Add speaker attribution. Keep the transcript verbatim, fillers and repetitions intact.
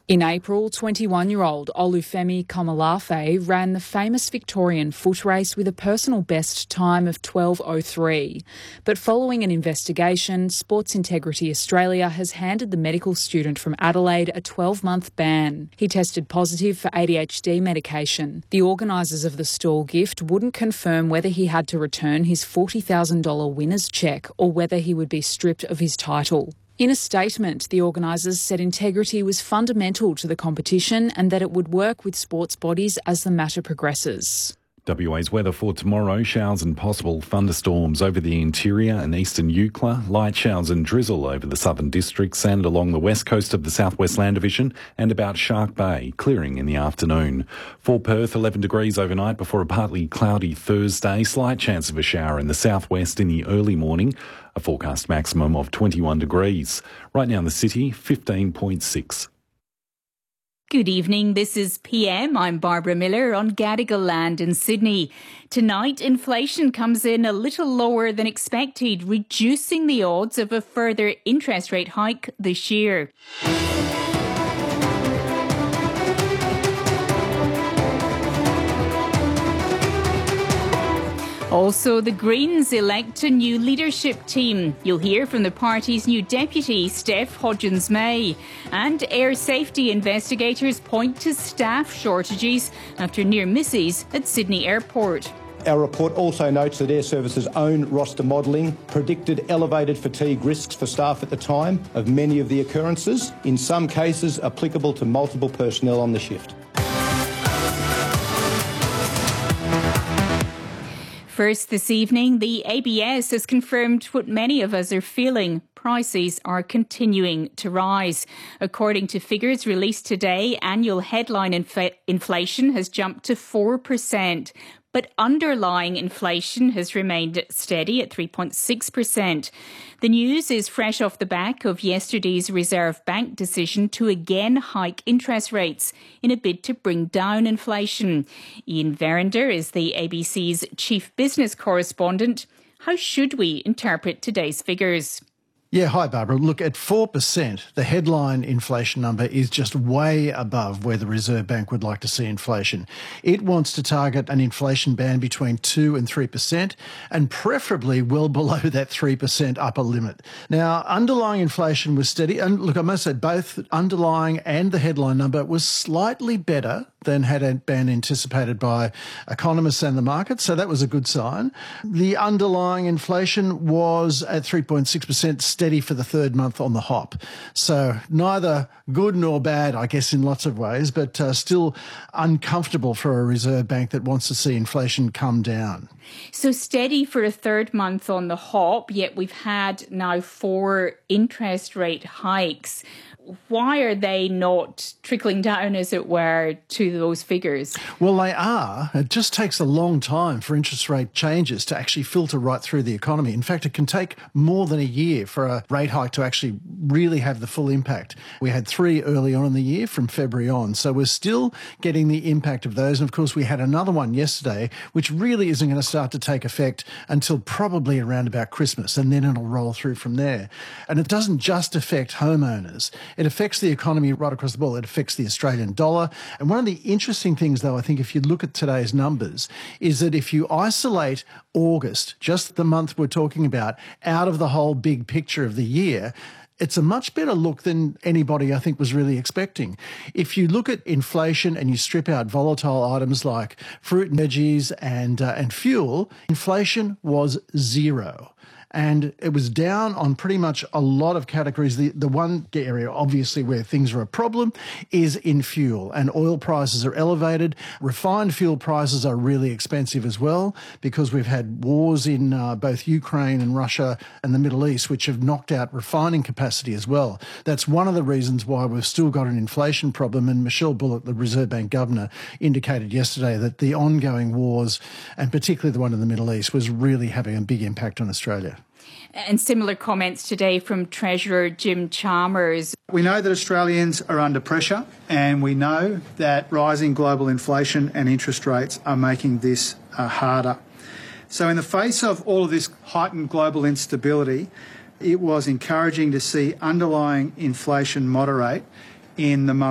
Speaker 1: In April, twenty-one-year-old Olufemi Komolafe ran the famous Victorian foot race with a personal best time of twelve oh three. But following an investigation, Sports Integrity Australia has handed the medical student from Adelaide a twelve-month ban. He tested positive for A D H D medication. The organisers of the stall gift wouldn't confirm whether he had to return his forty thousand dollars winner's cheque or whether he would be stripped of his title. In a statement, the organisers said integrity was fundamental to the competition and that it would work with sports bodies as the matter progresses.
Speaker 2: W A's weather for tomorrow: showers and possible thunderstorms over the interior and eastern Eucla, light showers and drizzle over the southern districts and along the west coast of the southwest land division and about Shark Bay, clearing in the afternoon. For Perth, eleven degrees overnight before a partly cloudy Thursday, slight chance of a shower in the southwest in the early morning, a forecast maximum of twenty-one degrees. Right now in the city, fifteen point six.
Speaker 3: Good evening, this is P M. I'm Barbara Miller on Gadigal land in Sydney. Tonight, inflation comes in a little lower than expected, reducing the odds of a further interest rate hike this year. Also, the Greens elect a new leadership team. You'll hear from the party's new deputy, Steph Hodgins-May. And air safety investigators point to staff shortages after near misses at Sydney Airport.
Speaker 4: Our report also notes that Air Service's own roster modelling predicted elevated fatigue risks for staff at the time of many of the occurrences, in some cases applicable to multiple personnel on the shift.
Speaker 3: First this evening, the A B S has confirmed what many of us are feeling. Prices are continuing to rise. According to figures released today, annual headline inf- inflation has jumped to four percent. But underlying inflation has remained steady at three point six percent. The news is fresh off the back of yesterday's Reserve Bank decision to again hike interest rates in a bid to bring down inflation. Ian Verinder is the A B C's chief business correspondent. How should we interpret today's figures?
Speaker 5: Yeah, hi Barbara. Look, at four percent, the headline inflation number is just way above where the Reserve Bank would like to see inflation. It wants to target an inflation band between two and three percent and preferably well below that three percent upper limit. Now, underlying inflation was steady. And look, I must say both underlying and the headline number was slightly better than had been anticipated by economists and the market, so that was a good sign. The underlying inflation was at three point six percent, steady for the third month on the hop. So neither good nor bad, I guess, in lots of ways, but uh, still uncomfortable for a Reserve Bank that wants to see inflation come down.
Speaker 3: So steady for a third month on the hop, yet we've had now four interest rate hikes. Why are they not trickling down, as it were, to those figures?
Speaker 5: Well, they are. It just takes a long time for interest rate changes to actually filter right through the economy. In fact, it can take more than a year for a rate hike to actually really have the full impact. We had three early on in the year from February on, so we're still getting the impact of those. And of course, we had another one yesterday, which really isn't going to start to take effect until probably around about Christmas, and then it'll roll through from there. And it doesn't just affect homeowners. It affects the economy right across the board. It affects the Australian dollar. And one of the interesting things, though, I think if you look at today's numbers, is that if you isolate August, just the month we're talking about, out of the whole big picture of the year, it's a much better look than anybody, I think, was really expecting. If you look at inflation and you strip out volatile items like fruit and veggies and, uh, and fuel, inflation was zero. And it was down on pretty much a lot of categories. The, the one area, obviously, where things are a problem is in fuel. And oil prices are elevated. Refined fuel prices are really expensive as well because we've had wars in uh, both Ukraine and Russia and the Middle East, which have knocked out refining capacity as well. That's one of the reasons why we've still got an inflation problem. And Michelle Bullock, the Reserve Bank governor, indicated yesterday that the ongoing wars, and particularly the one in the Middle East, was really having a big impact on Australia.
Speaker 3: And similar comments today from Treasurer Jim Chalmers.
Speaker 6: We know that Australians are under pressure, and we know that rising global inflation and interest rates are making this uh, harder. So in the face of all of this heightened global instability, it was encouraging to see underlying inflation moderate in the month